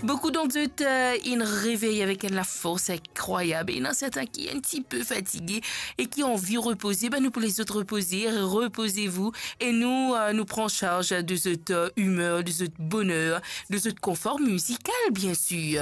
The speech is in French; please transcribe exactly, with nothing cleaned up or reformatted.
Beaucoup d'entre eux, euh, ils réveillent avec la force incroyable. Et il y en a certains qui sont un petit peu fatigués et qui ont envie de reposer. Ben, nous, pour les autres reposer, reposez-vous. Et nous, euh, nous prenons charge de cette euh, humeur, de ce bonheur, de ce confort musical, bien sûr.